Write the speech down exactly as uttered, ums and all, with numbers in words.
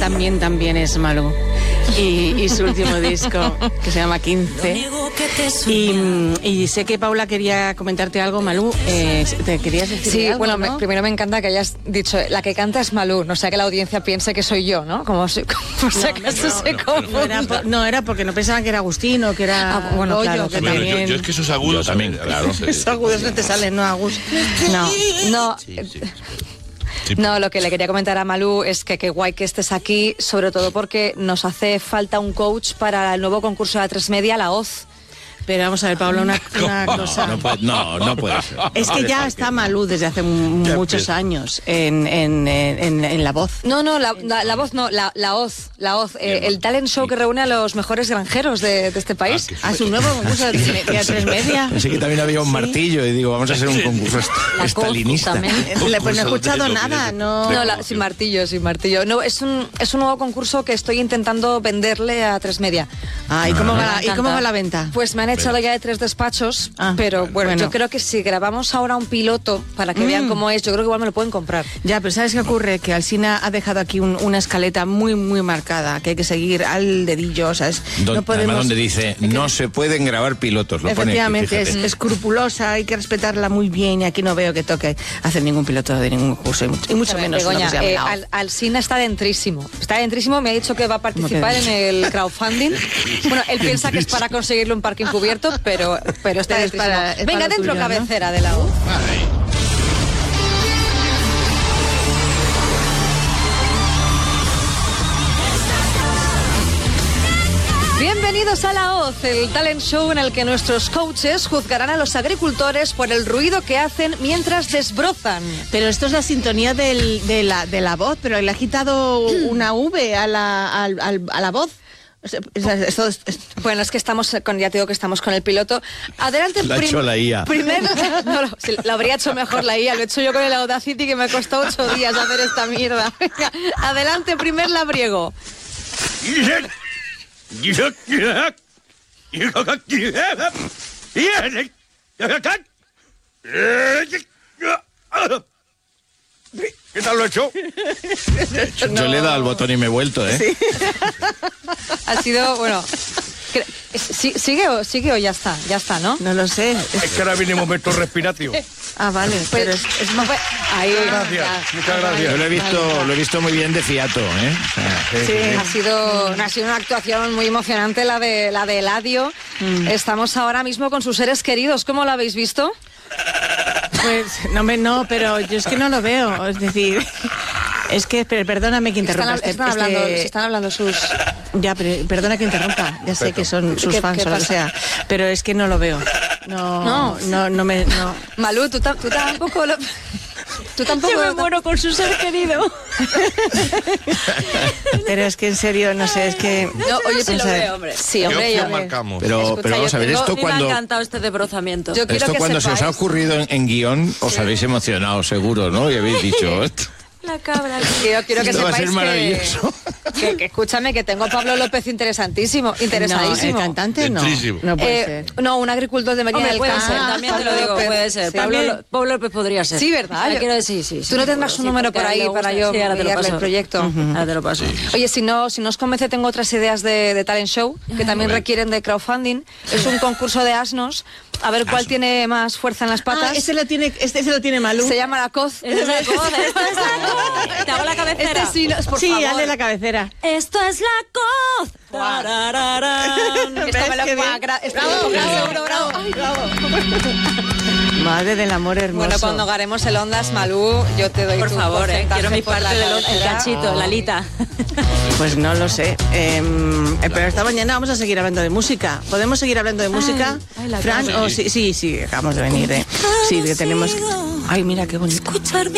también, también es Malú. Y, y su último disco, que se llama quince. Y, y sé que Paula quería comentarte algo, Malú. Eh, ¿Te querías decir Sí, algo, bueno, ¿no? me, primero me encanta que hayas dicho, la que canta es Malú, no sea que la audiencia piense que soy yo, ¿no? Como si, como si acaso se No, confunda. era por- no, era porque no pensaban que era Agustino, que era Ah, bueno, Goyo, claro, que claro. Bueno, yo, también... yo es que esos agudos Yo también, a ver, claro. sí, Esos agudos no te salen, no, Agus. No. No, sí, sí. Sí, no, lo que le quería comentar a Malú es que qué guay que estés aquí, sobre todo porque nos hace falta un coach para el nuevo concurso de A tres Media, La Hoz. Pero vamos a ver, Paula, una, una cosa. No, puede, no, no puede ser. Es que ya está Malú desde hace m- Ya muchos empieza. años en, en, en, en La Voz. No, no, la, la, la voz no, la, la Hoz, la Hoz, eh, el talent show que reúne a los mejores granjeros de, de este país. Ah, A su nuevo concurso de, de A tres Media. Pensé que también había un martillo y digo, vamos a hacer un concurso est- La estalinista. Coz también. Eh, le- Pues no he Concurso escuchado de- de- nada, de- no. No, la- sin martillo, sin martillo. No, es un, es un nuevo concurso que estoy intentando venderle a tres Media. Ah, ¿y cómo, va la, Me ¿y cómo encanta. va la venta? Pues me han echado ya de tres despachos, Ah, pero bueno, bueno. yo creo que si grabamos ahora un piloto para que Mm. vean cómo es, yo creo que igual me lo pueden comprar. Ya, pero ¿sabes qué ocurre? Que Alsina ha dejado aquí un- una escaleta muy, muy marcada, que hay que seguir al dedillo, ¿sabes? Don- no podemos... Además, donde dice, no se pueden grabar pilotos. Lo pone aquí, Efectivamente, es fíjate. escrupulosa, hay que respetarla muy bien y aquí no veo que toque hacer ningún piloto de ningún curso y mucho, y mucho menos uno Begoña, que se llame eh, La Voz. Al- Alsina está dentrísimo. Está dentrísimo, me ha dicho que va a participar ¿Cómo en el crowdfunding. Bueno, él piensa que es para conseguirle un parking cubierto, pero, pero está Pero es dentrísimo. para- es Venga, para dentro tuyo, ¿no? cabecera de la U. Bienvenidos a La Hoz, el talent show en el que nuestros coaches juzgarán a los agricultores por el ruido que hacen mientras desbrozan. Pero esto es la sintonía del- de, la, de la voz, pero le ha quitado una V a la, al- al- a la voz. O sea, es- es- esto es- es- Bueno, es que estamos con, ya te digo que estamos con el piloto. Adelante, Lo ha prim- hecho la I A. Primer, no, no, sí, lo habría hecho mejor la I A. Lo he hecho yo con el Audacity, que me ha costado ocho días hacer esta mierda. Venga, adelante, primer labriego. ¿Qué tal lo he hecho? Yo le he dado al botón y me he vuelto, ¿eh? Ha sido, bueno. cre- si- ¿Sigue o, sigue o ya está? Ya está, ¿no? no lo sé. Es que ahora viene un momento respiratio. Ah, vale. Pero es, es más... Ahí, Gracias, ya. muchas gracias. Yo lo he visto, lo he visto muy bien de fiato, ¿eh? O sea, Sí. Ha sido, ha sido una actuación muy emocionante la de la de Eladio. Estamos ahora mismo con sus seres queridos. ¿Cómo lo habéis visto? Pues no, me, no, pero yo es que no lo veo. Es decir, es que, pero perdóname que Están, interrumpa. este- están este- hablando, se están hablando sus. Ya, pero perdona que interrumpa. Ya sé que son sus ¿Qué- fans qué o lo que pasa? sea. Pero es que no lo veo. No, No. no, no me. No. Malú, tú, ta- tú tampoco lo. Tú tampoco. Yo me muero con su ser querido. Pero es que en serio, no sé, es que. No, oye, sí lo vamos a ver. veo, hombre. Sí, ¿Qué hombre, opción yo, marcamos? pero, Escucha, pero vamos yo a ver, tengo- esto A mí me ha cuando... encantado este desbrozamiento. yo quiero Esto que cuando se os ha sepáis ocurrido en, en guión, os habéis emocionado, seguro, ¿no? Y habéis dicho, esto, La cabra. Quiero, quiero que esto va a sepáis ser maravilloso. que, que, que escúchame, que tengo a Pablo López interesantísimo, No, el interesadísimo. cantante no. Dentrísimo. No puede Eh, ser. no, un agricultor de Medina Hombre, del puede Campo. ser, también te lo Pablo digo, López. puede ser. Sí. Pablo, También- Lo- Pablo López podría ser. Sí, ¿verdad? O sea, Yo- quiero decir, sí, sí. Tú no seguro, tendrás un sí, número porque por a él ahí le para gusta. yo Sí, ahora te lo enviarle paso. el proyecto. Ahora te lo paso. Oye, si no, si no os convence, tengo otras ideas de, de talent show que también requieren de crowdfunding. Es un concurso de asnos. A ver cuál tiene más fuerza en las patas. Ah, ese lo tiene, este, ese lo tiene Malú. Se llama La Coz. Esta es la coz, esta es la coz. Te hago la cabecera. Este sí, no, por sí, favor. hazle la cabecera. Esto es la coz. Tarararán. Esto me lo ¿Ves qué bien? gra- esto me lo- bravo, bravo, bravo. Madre del amor hermoso. Bueno, cuando ganemos el Ondas, Malú, yo te doy Por tu favor, eh, porcentaje quiero mi por parte la del el cabecera. cachito, la lita. Pues no lo sé. Em, eh, pero esta mañana vamos a seguir hablando de música. ¿Podemos seguir hablando de música? ay, la Fran, cabra. oh, sí, sí, sí, acabamos de venir. Eh. Sí, que tenemos. Ay, mira qué bonito. Escuchar